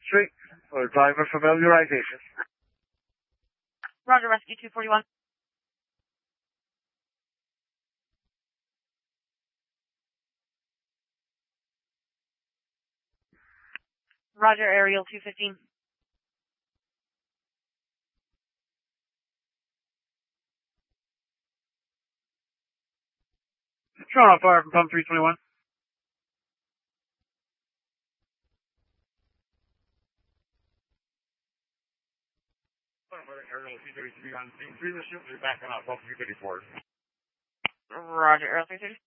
Street for driver familiarization. Roger, Rescue 241. Roger, Aerial 215. Showing on fire from Tom 321. Aerial 233 on scene. 3 the ship is backing up, 334. Roger, Aerial 330.